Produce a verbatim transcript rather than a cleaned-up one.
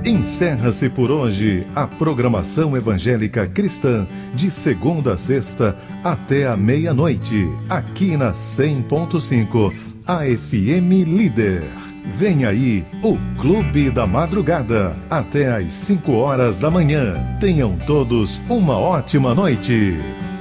Encerra-se por hoje a programação evangélica cristã de segunda a sexta até a meia-noite, aqui na cem ponto cinco, a F M Líder. Vem aí o Clube da Madrugada, até às cinco horas da manhã. Tenham todos uma ótima noite.